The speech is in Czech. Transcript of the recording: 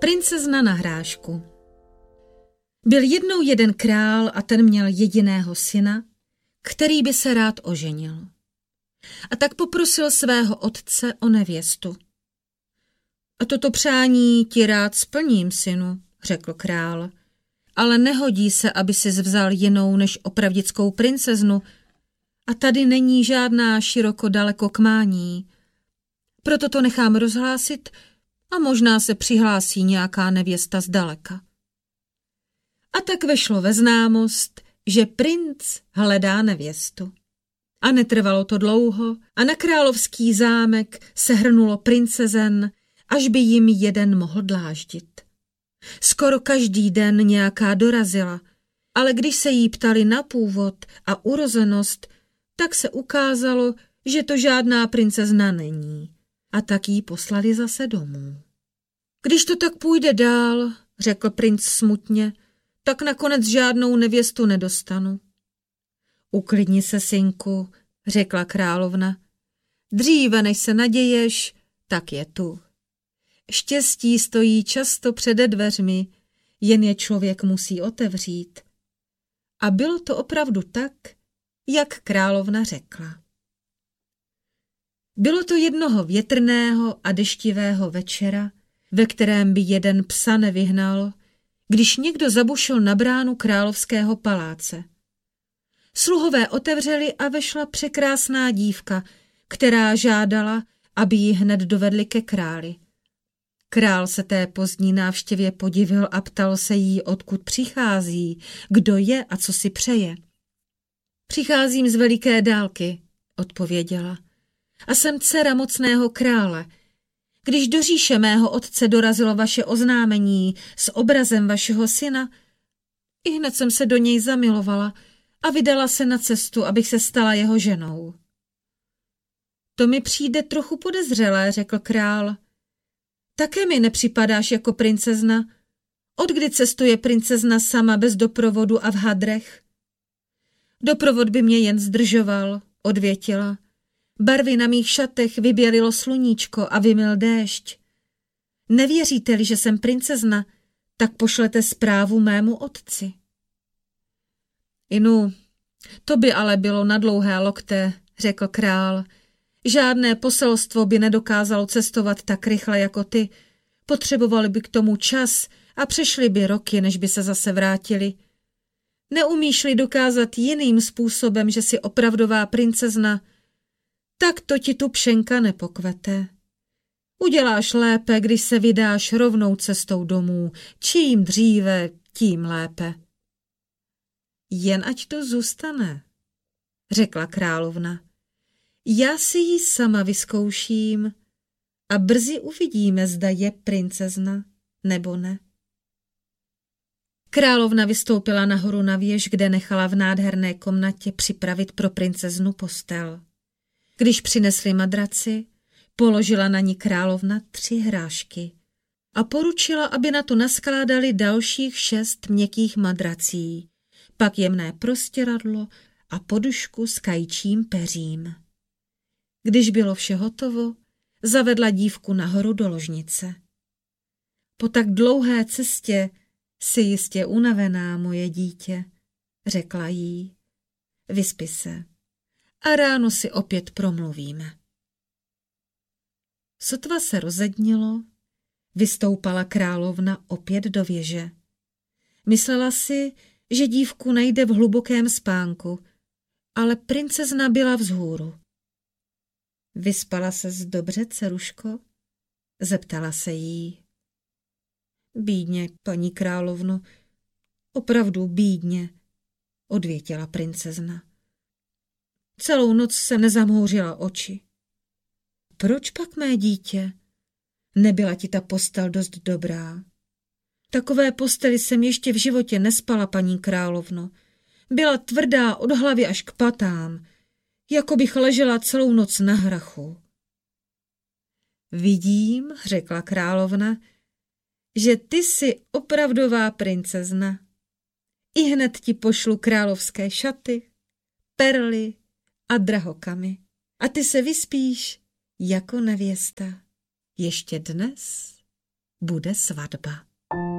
Princezna na hrášku. Byl jednou jeden král a ten měl jediného syna, který by se rád oženil. A tak poprosil svého otce o nevěstu. A toto přání ti rád splním, synu, řekl král, ale nehodí se, aby si vzal jinou než opravdickou princeznu a tady není žádná široko daleko k mání. Proto to nechám rozhlásit a možná se přihlásí nějaká nevěsta zdaleka. A tak vešlo ve známost, že princ hledá nevěstu. A netrvalo to dlouho a na královský zámek se hrnulo princezen, až by jim jeden mohl dláždit. Skoro každý den nějaká dorazila, ale když se jí ptali na původ a urozenost, tak se ukázalo, že to žádná princezna není. A tak jí poslali zase domů. Když to tak půjde dál, řekl princ smutně, tak nakonec žádnou nevěstu nedostanu. Uklidni se, synku, řekla královna. Dříve, než se naděješ, tak je tu. Štěstí stojí často přede dveřmi, jen je člověk musí otevřít. A bylo to opravdu tak, jak královna řekla. Bylo to jednoho větrného a deštivého večera, ve kterém by jeden psa nevyhnal, když někdo zabušil na bránu královského paláce. Sluhové otevřeli a vešla překrásná dívka, která žádala, aby ji hned dovedli ke králi. Král se té pozdní návštěvě podivil a ptal se jí, odkud přichází, kdo je a co si přeje. Přicházím z veliké dálky, odpověděla, a jsem dcera mocného krále. Když do říše mého otce dorazilo vaše oznámení s obrazem vašeho syna, ihned jsem se do něj zamilovala a vydala se na cestu, abych se stala jeho ženou. To mi přijde trochu podezřelé, řekl král. Také mi nepřipadáš jako princezna. Odkdy cestuje princezna sama bez doprovodu a v hadrech? Doprovod by mě jen zdržoval, odvětila. Barvy na mých šatech vybělilo sluníčko a vymyl déšť. Nevěříte-li, že jsem princezna, tak pošlete zprávu mému otci. Inu, to by ale bylo na dlouhé lokte, řekl král. Žádné poselstvo by nedokázalo cestovat tak rychle jako ty. Potřebovali by k tomu čas a přešly by roky, než by se zase vrátili. Neumíš-li dokázat jiným způsobem, že jsi opravdová princezna, tak to ti tu pšenka nepokvete. Uděláš lépe, když se vydáš rovnou cestou domů. Čím dříve, tím lépe. Jen ať to zůstane, řekla královna. Já si ji sama vyzkouším a brzy uvidíme, zda je princezna nebo ne. Královna vystoupila nahoru na věž, kde nechala v nádherné komnatě připravit pro princeznu postel. Když přinesli madraci, položila na ní královna 3 hrášky a poručila, aby na to naskládali dalších 6 měkkých madrací, pak jemné prostěradlo a podušku s kajčím peřím. Když bylo vše hotovo, zavedla dívku nahoru do ložnice. Po tak dlouhé cestě jsi jistě unavená, moje dítě, řekla jí. Vyspi se a ráno si opět promluvíme. Sotva se rozednilo, vystoupala královna opět do věže. Myslela si, že dívku najde v hlubokém spánku, ale princezna byla vzhůru. Vyspala ses dobře, dceruško? Zeptala se jí. Bídně, paní královno, opravdu bídně, odvětila princezna. Celou noc jsem nezamhouřila oči. Proč pak, mé dítě? Nebyla ti ta postel dost dobrá? Takové posteli jsem ještě v životě nespala, paní královno. Byla tvrdá od hlavy až k patám, jako bych ležela celou noc na hrachu. Vidím, řekla královna, že ty jsi opravdová princezna. Ihned ti pošlu královské šaty, perly a drahokamy. A ty se vyspíš jako nevěsta. Ještě dnes bude svatba.